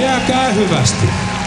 Jääkää hyvästi.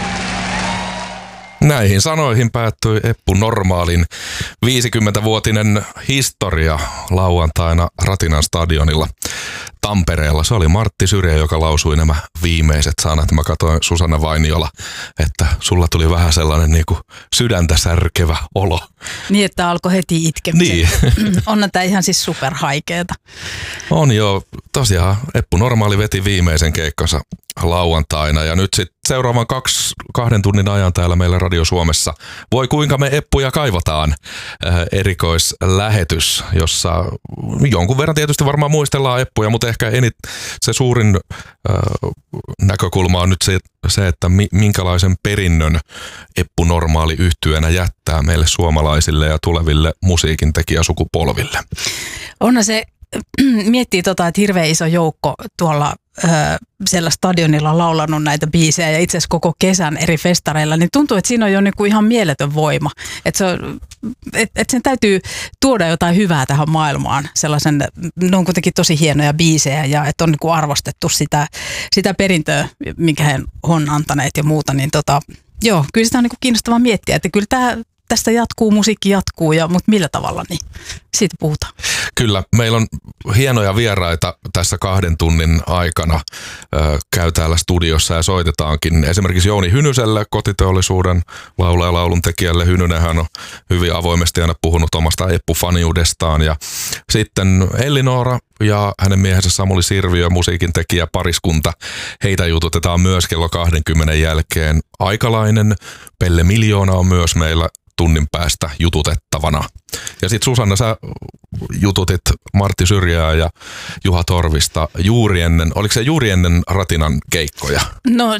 Näihin sanoihin päättyi Eppu Normaalin 50-vuotinen historia lauantaina Ratinan stadionilla Tampereella. Se oli Martti Syrjä, joka lausui nämä viimeiset sanat. Mä katsoin Susanna Vainiola, että sulla tuli vähän sellainen niin kuin sydäntä särkevä olo. Niin, että alkoi heti itkemään. Niin. Onhan tämä ihan siis superhaikeeta. On joo. Tosiaan Eppu Normaali veti viimeisen keikkansa lauantaina ja nyt sitten seuraavan 2 tunnin ajan täällä meillä Radio Suomessa Voi kuinka me Eppuja kaivataan erikoislähetys, jossa jonkun verran tietysti varmaan muistellaan Eppuja, mutta ehkä se suurin näkökulma on nyt se, että minkälaisen perinnön Eppu Normaali -yhtyeenä jättää meille suomalaisille ja tuleville musiikintekijäsukupolville. Onhan se, miettii että hirveän iso joukko tuolla siellä stadionilla laulanut näitä biisejä ja itse asiassa koko kesän eri festareilla, niin tuntuu, että siinä on jo niinku ihan mieletön voima. Että sen täytyy tuoda jotain hyvää tähän maailmaan. Ne on kuitenkin tosi hienoja biisejä ja että on niinku arvostettu sitä perintöä, minkä he on antaneet ja muuta. Niin joo, kyllä sitä on niinku kiinnostavaa miettiä, että kyllä tästä musiikki jatkuu, mutta millä tavalla, niin siitä puhutaan. Kyllä, meillä on hienoja vieraita tässä 2 tunnin aikana. Käy täällä studiossa ja soitetaankin esimerkiksi Jouni Hynyselle, kotiteollisuuden laulaja lauluntekijälle. Hynynenhän on hyvin avoimesti aina puhunut omasta Eppu-faniudestaan. Ja sitten Elli-Noora ja hänen miehensä Samuli Sirviö, musiikintekijä pariskunta. Heitä jututetaan myös kello 20 jälkeen. Aikalainen Pelle Miljoona on myös meillä tunnin päästä jututettavana. Ja sit Susanna, sä jututit Martti Syrjää ja Juha Torvista juuri ennen Ratinan keikkoja? No